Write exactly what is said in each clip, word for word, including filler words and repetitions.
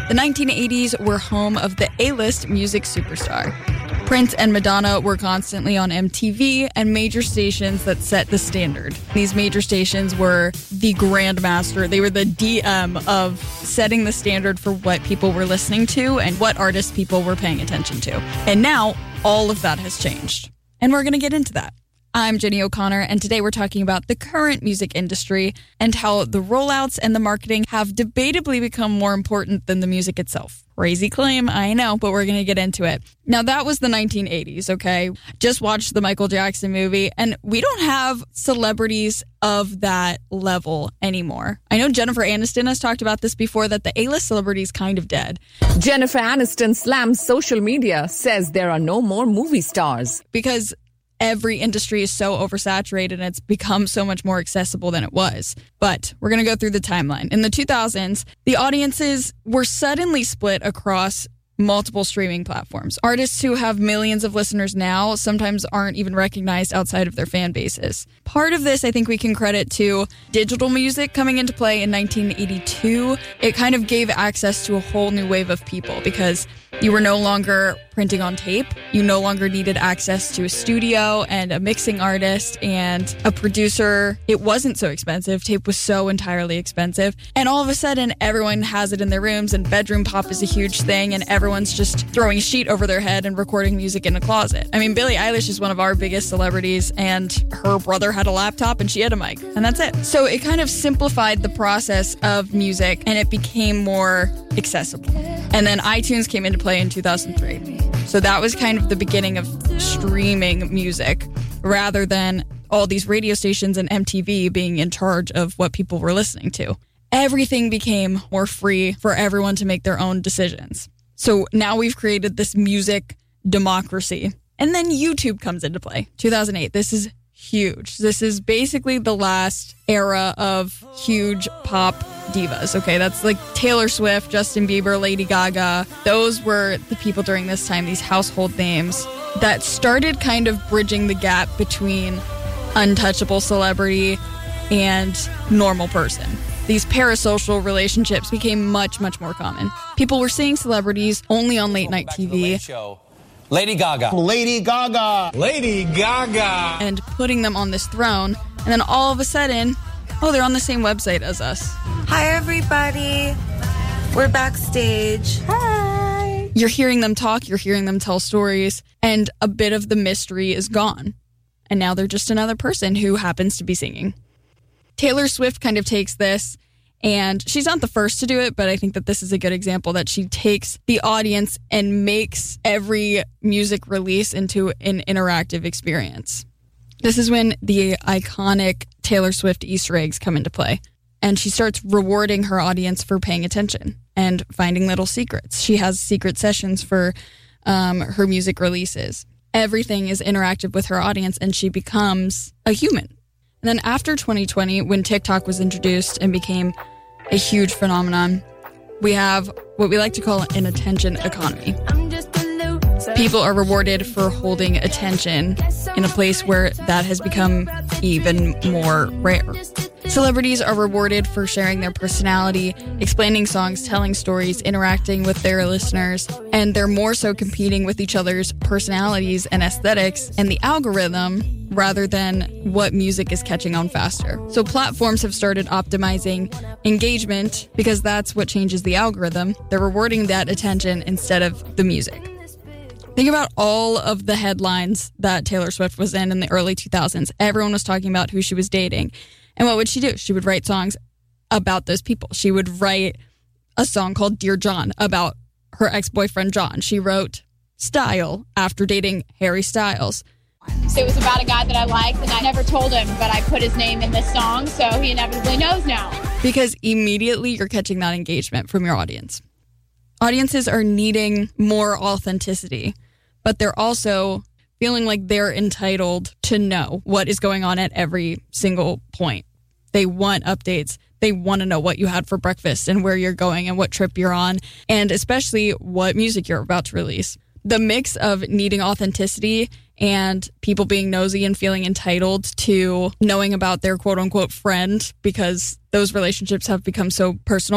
The nineteen eighties were home of the A-list music superstar. Prince and Madonna were constantly on M T V and major stations that set the standard. These major stations were the grandmaster. They were the D M of setting the standard for what people were listening to and what artists people were paying attention to. And now all of that has changed. And we're going to get into that. I'm Jenny O'Connor, and today we're talking about the current music industry and how the rollouts and the marketing have debatably become more important than the music itself. Crazy claim, I know, but we're going to get into it. Now, that was the nineteen eighties, okay? Just watched the Michael Jackson movie, and we don't have celebrities of that level anymore. I know Jennifer Aniston has talked about this before, that the A-list celebrity is kind of dead. Jennifer Aniston slams social media, says there are no more movie stars. Because every industry is so oversaturated and it's become so much more accessible than it was. But we're going to go through the timeline. In the two thousands, the audiences were suddenly split across multiple streaming platforms. Artists who have millions of listeners now sometimes aren't even recognized outside of their fan bases. Part of this, I think we can credit to digital music coming into play in nineteen eighty-two. It kind of gave access to a whole new wave of people because you were no longer printing on tape. You no longer needed access to a studio and a mixing artist and a producer. It wasn't so expensive. Tape was so entirely expensive. And all of a sudden, everyone has it in their rooms, and bedroom pop is a huge thing, and everyone's just throwing a sheet over their head and recording music in a closet. I mean, Billie Eilish is one of our biggest celebrities, and her brother had a laptop and she had a mic, and that's it. So it kind of simplified the process of music, and it became more accessible. And then iTunes came into play in two thousand three. So that was kind of the beginning of streaming music rather than all these radio stations and M T V being in charge of what people were listening to. Everything became more free for everyone to make their own decisions. So now we've created this music democracy. And then YouTube comes into play. two thousand eight. This is huge. This is basically the last era of huge pop divas. Okay, that's like Taylor Swift, Justin Bieber, Lady Gaga. Those were the people during this time, these household names that started kind of bridging the gap between untouchable celebrity and normal person. These parasocial relationships became much, much more common. People were seeing celebrities only on late night T V. Lady Gaga. Lady Gaga. Lady Gaga. And putting them on this throne. And then all of a sudden, oh, they're on the same website as us. Hi, everybody. We're backstage. Hi. You're hearing them talk. You're hearing them tell stories. And a bit of the mystery is gone. And now they're just another person who happens to be singing. Taylor Swift kind of takes this, and she's not the first to do it, but I think that this is a good example that she takes the audience and makes every music release into an interactive experience. This is when the iconic Taylor Swift Easter eggs come into play, and she starts rewarding her audience for paying attention and finding little secrets. She has secret sessions for um, her music releases. Everything is interactive with her audience, and she becomes a human. And then after twenty twenty, when TikTok was introduced and became a huge phenomenon, we have what we like to call an attention economy. People are rewarded for holding attention in a place where that has become even more rare. Celebrities are rewarded for sharing their personality, explaining songs, telling stories, interacting with their listeners, and they're more so competing with each other's personalities and aesthetics and the algorithm rather than what music is catching on faster. So platforms have started optimizing engagement because that's what changes the algorithm. They're rewarding that attention instead of the music. Think about all of the headlines that Taylor Swift was in in the early two thousands. Everyone was talking about who she was dating. And what would she do? She would write songs about those people. She would write a song called Dear John about her ex-boyfriend John. She wrote Style after dating Harry Styles. It was about a guy that I liked, and I never told him, but I put his name in this song, so he inevitably knows now. Because immediately you're catching that engagement from your audience. Audiences are needing more authenticity, but they're also feeling like they're entitled to know what is going on at every single point. They want updates. They want to know what you had for breakfast and where you're going and what trip you're on, and especially what music you're about to release. The mix of needing authenticity and people being nosy and feeling entitled to knowing about their quote-unquote friend, because those relationships have become so personal,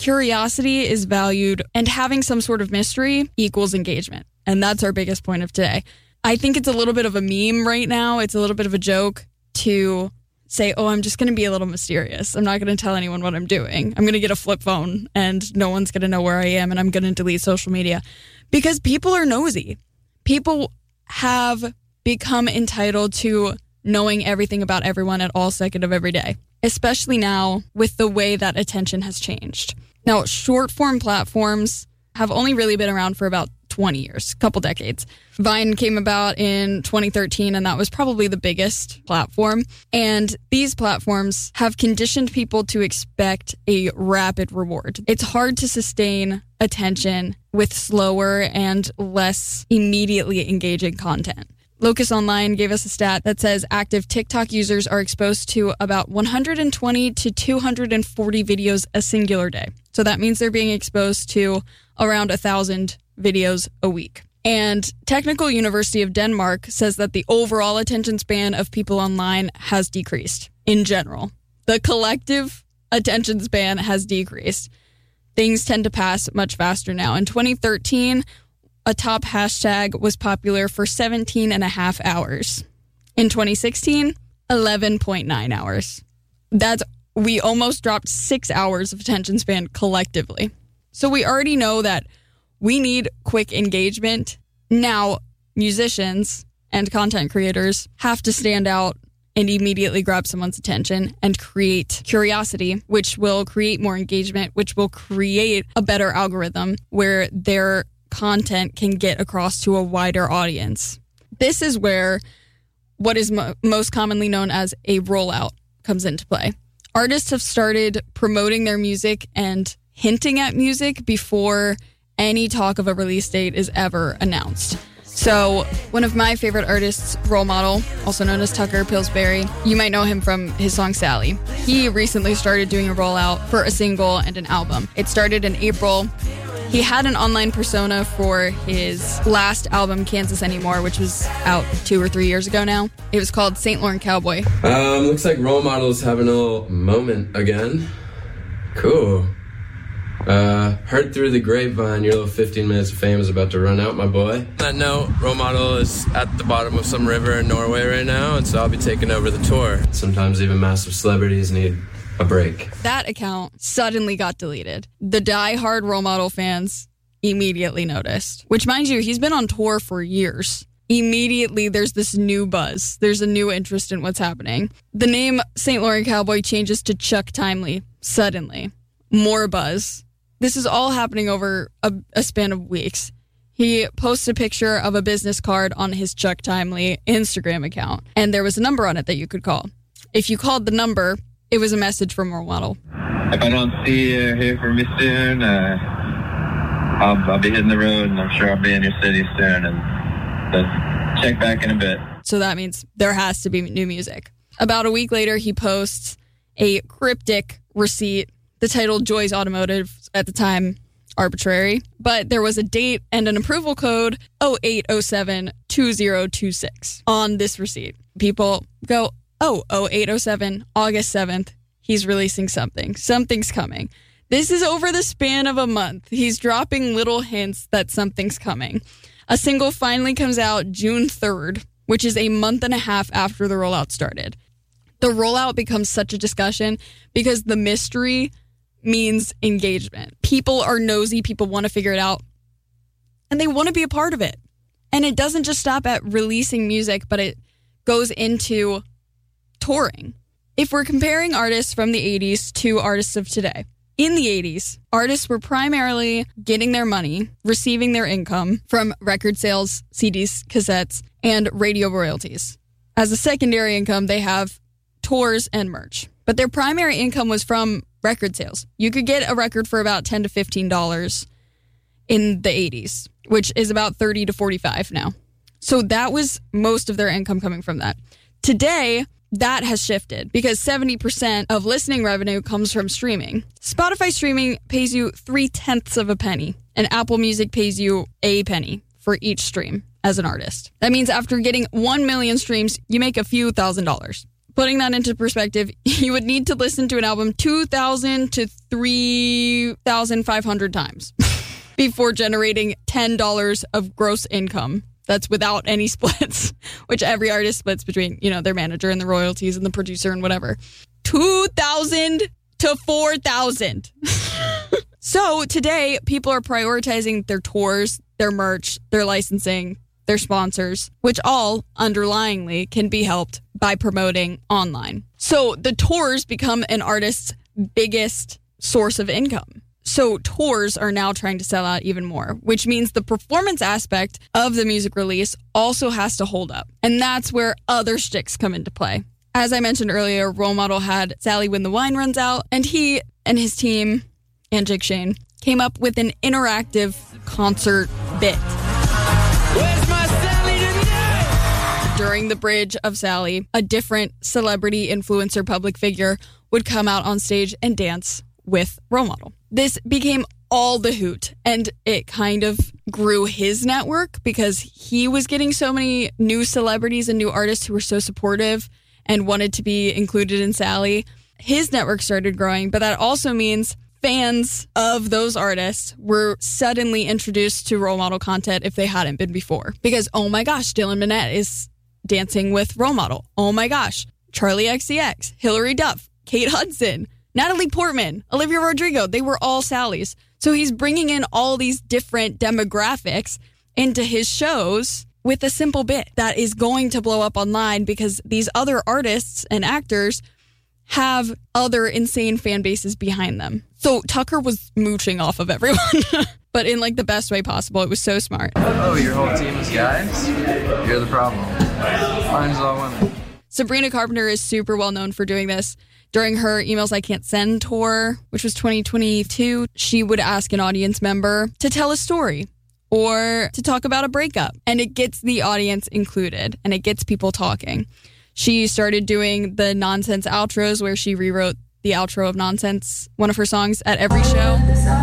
curiosity is valued, and having some sort of mystery equals engagement. And that's our biggest point of today. I think it's a little bit of a meme right now. It's a little bit of a joke to say, oh, I'm just going to be a little mysterious. I'm not going to tell anyone what I'm doing. I'm going to get a flip phone and no one's going to know where I am, and I'm going to delete social media. Because people are nosy. People have become entitled to knowing everything about everyone at all second of every day, especially now with the way that attention has changed. Now, short form platforms have only really been around for about twenty years, a couple decades. Vine came about in twenty thirteen, and that was probably the biggest platform. And these platforms have conditioned people to expect a rapid reward. It's hard to sustain attention with slower and less immediately engaging content. Locus Online gave us a stat that says active TikTok users are exposed to about one hundred twenty to two hundred forty videos a singular day. So that means they're being exposed to around one thousand videos a week. And Technical University of Denmark says that the overall attention span of people online has decreased in general. The collective attention span has decreased. Things tend to pass much faster now. In twenty thirteen, a top hashtag was popular for seventeen and a half hours. In twenty sixteen, eleven point nine hours. That's, we almost dropped six hours of attention span collectively. So we already know that we need quick engagement. Now, musicians and content creators have to stand out and immediately grab someone's attention and create curiosity, which will create more engagement, which will create a better algorithm where their content can get across to a wider audience. This is where what is mo- most commonly known as a rollout comes into play. Artists have started promoting their music and hinting at music before any talk of a release date is ever announced. So one of my favorite artists, Role Model, also known as Tucker Pillsbury, you might know him from his song Sally. He recently started doing a rollout for a single and an album. It started in April. He had an online persona for his last album, Kansas Anymore, which was out two or three years ago now. It was called Saint Laurent Cowboy. Um, looks like Role Model is having a little moment again. Cool. Uh, heard through the grapevine your little fifteen minutes of fame is about to run out, my boy. On that note, Role Model is at the bottom of some river in Norway right now, and so I'll be taking over the tour. Sometimes even massive celebrities need a break. That account suddenly got deleted. The die-hard Role Model fans immediately noticed, which, mind you, he's been on tour for years. Immediately, there's this new buzz. There's a new interest in what's happening. The name Saint Laurent Cowboy changes to Chuck Timely suddenly. More buzz. This is all happening over a, a span of weeks. He posts a picture of a business card on his Chuck Timely Instagram account, and there was a number on it that you could call. If you called the number, it was a message from Role Model. If I don't see you here for me soon, uh, I'll, I'll be hitting the road, and I'm sure I'll be in your city soon, and let's check back in a bit. So that means there has to be new music. About a week later, he posts a cryptic receipt. The title Joy's Automotive, at the time, arbitrary. But there was a date and an approval code oh eight oh seven two oh two six on this receipt. People go, oh, oh eight oh seven, August seventh, he's releasing something. Something's coming. This is over the span of a month. He's dropping little hints that something's coming. A single finally comes out June third, which is a month and a half after the rollout started. The rollout becomes such a discussion because the mystery means engagement. People are nosy. People want to figure it out. And they want to be a part of it. And it doesn't just stop at releasing music, but it goes into touring. If we're comparing artists from the eighties to artists of today, in the eighties, artists were primarily getting their money, receiving their income from record sales, C Ds, cassettes, and radio royalties. As a secondary income, they have tours and merch. But their primary income was from record sales. You could get a record for about ten to fifteen dollars in the eighties, which is about thirty to forty-five now. So that was most of their income coming from that. Today, that has shifted because seventy percent of listening revenue comes from streaming. Spotify streaming pays you three-tenths of a penny, and Apple Music pays you a penny for each stream as an artist. That means after getting one million streams, you make a few thousand dollars. putting that into perspective, you would need to listen to an album two thousand to three thousand five hundred times before generating ten dollars of gross income. That's without any splits, which every artist splits between, you know, their manager and the royalties and the producer and whatever. two thousand to four thousand. So today, people are prioritizing their tours, their merch, their licensing, their sponsors, which all underlyingly can be helped by promoting online. So the tours become an artist's biggest source of income. So tours are now trying to sell out even more, which means the performance aspect of the music release also has to hold up. And that's where other shticks come into play. As I mentioned earlier, Role Model had Sally When the Wine Runs Out, and he and his team, and Jake Shane, came up with an interactive concert bit. Where's my Sally tonight? During the bridge of Sally, a different celebrity, influencer, public figure would come out on stage and dance with Role Model. This became all the hoot, and it kind of grew his network because he was getting so many new celebrities and new artists who were so supportive and wanted to be included in Sally. His network started growing, but that also means fans of those artists were suddenly introduced to Role Model content if they hadn't been before. Because, oh my gosh, Dylan Minnette is dancing with Role Model. Oh my gosh, Charlie X C X, Hilary Duff, Kate Hudson, Natalie Portman, Olivia Rodrigo, they were all Sallys. So he's bringing in all these different demographics into his shows with a simple bit that is going to blow up online because these other artists and actors have other insane fan bases behind them. So Tucker was mooching off of everyone, but in like the best way possible. It was so smart. Oh, your whole team is guys? You're the problem. Mine's all women. Sabrina Carpenter is super well known for doing this. During her Emails I Can't Send tour, which was twenty twenty-two, she would ask an audience member to tell a story or to talk about a breakup. And it gets the audience included and it gets people talking. She started doing the Nonsense outros where she rewrote the outro of Nonsense, one of her songs, at every show.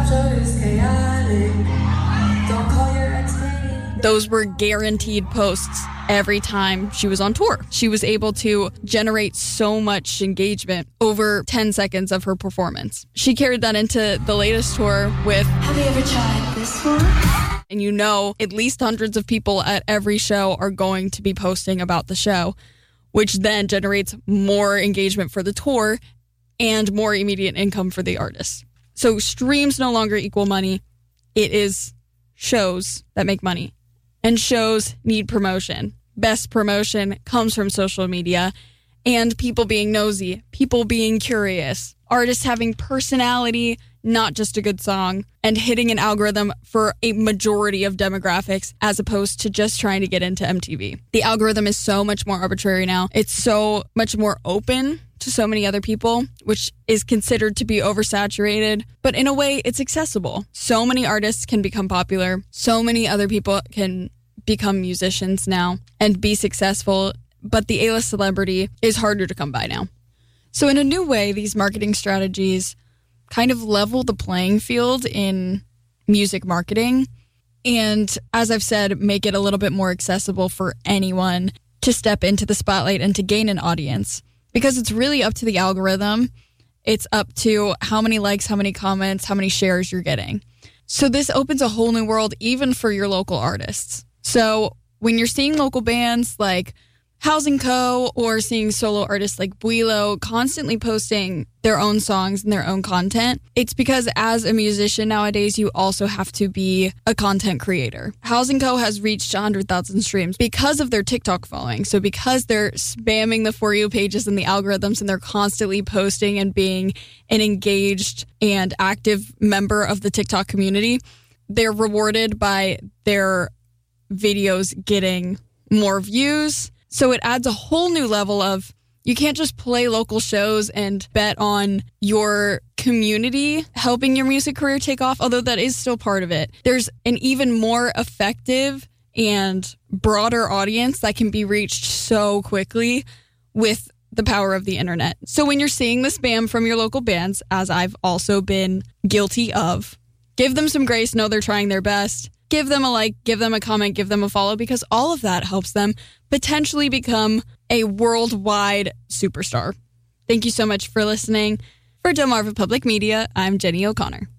Those were guaranteed posts every time she was on tour. She was able to generate so much engagement over ten seconds of her performance. She carried that into the latest tour with Have You Ever Tried This One? And you know, at least hundreds of people at every show are going to be posting about the show, which then generates more engagement for the tour and more immediate income for the artist. So streams no longer equal money. It is shows that make money. And shows need promotion. Best promotion comes from social media and people being nosy, people being curious, artists having personality, not just a good song, and hitting an algorithm for a majority of demographics as opposed to just trying to get into M T V. The algorithm is so much more arbitrary now. It's so much more open to so many other people, which is considered to be oversaturated, but in a way it's accessible. So many artists can become popular. So many other people can become musicians now and be successful, but the A-list celebrity is harder to come by now. So in a new way, these marketing strategies kind of level the playing field in music marketing. And as I've said, make it a little bit more accessible for anyone to step into the spotlight and to gain an audience. Because it's really up to the algorithm. It's up to how many likes, how many comments, how many shares you're getting. So this opens a whole new world even for your local artists. So when you're seeing local bands like Housing Co. or seeing solo artists like Builo constantly posting their own songs and their own content, it's because as a musician nowadays, you also have to be a content creator. Housing Co. has reached one hundred thousand streams because of their TikTok following. So because they're spamming the For You pages and the algorithms and they're constantly posting and being an engaged and active member of the TikTok community, they're rewarded by their videos getting more views. So it adds a whole new level of, you can't just play local shows and bet on your community helping your music career take off, although that is still part of it. There's an even more effective and broader audience that can be reached so quickly with the power of the internet. So when you're seeing the spam from your local bands, as I've also been guilty of, give them some grace, know they're trying their best. Give them a like, give them a comment, give them a follow, because all of that helps them potentially become a worldwide superstar. Thank you so much for listening. For Delmarva Public Media, I'm Jenny O'Connor.